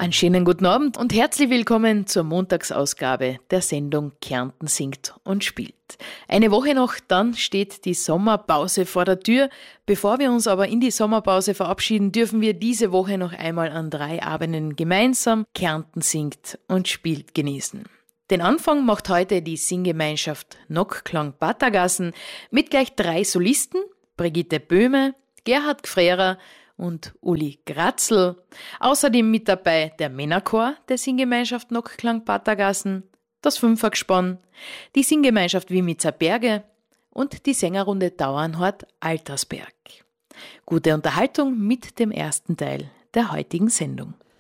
Einen schönen guten Abend und herzlich willkommen zur Montagsausgabe der Sendung Kärnten singt und spielt. Eine Woche noch, dann steht die Sommerpause vor der Tür. Bevor wir uns aber in die Sommerpause verabschieden, dürfen wir diese Woche noch einmal an 3 Abenden gemeinsam Kärnten singt und spielt genießen. Den Anfang macht heute die Singgemeinschaft Nockklang Battagassen mit gleich 3 Solisten, Brigitte Böhme, Gerhard Gfrehrer und Uli Gratzl. Außerdem mit dabei der Männerchor der Singgemeinschaft Nockklang Battagassen, das Fünfergespann, die Singgemeinschaft Wiemitzer Berge und die Sängerrunde Dauernhort Altersberg. Gute Unterhaltung mit dem ersten Teil der heutigen Sendung.